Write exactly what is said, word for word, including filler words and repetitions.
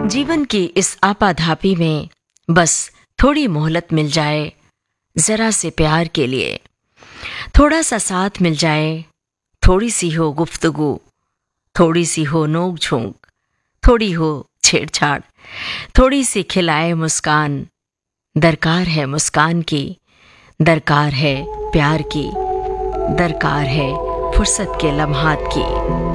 जीवन की इस आपाधापी में बस थोड़ी मोहलत मिल जाए, जरा से प्यार के लिए थोड़ा सा साथ मिल जाए, थोड़ी सी हो गुफ्तगू, थोड़ी सी हो नोक झोंक, थोड़ी हो छेड़छाड़, थोड़ी सी खिलाए मुस्कान। दरकार है मुस्कान की, दरकार है प्यार की, दरकार है फुर्सत के लम्हात की।